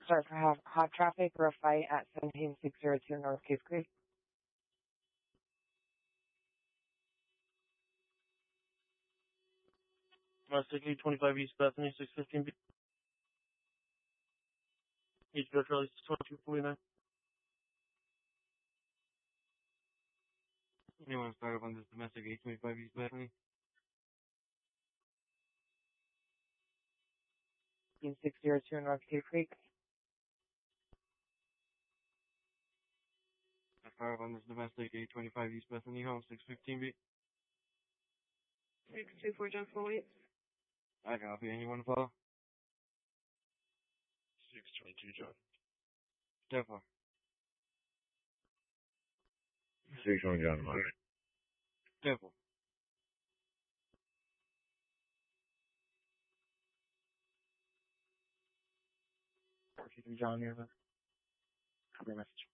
start for hot traffic or a fight at 17602 North Cave Creek. Mustang 825 East Bethany, 615B. HBO Charlie 2249. Anyone start up on this domestic 825 East Bethany? 602 North Cave Creek. Start up on this domestic 825 East Bethany home, 615B. 624 John Floyd. I copy. Anyone follow? 622 John. Step 4. 61 John Hunter. Step 4. John, you're the message.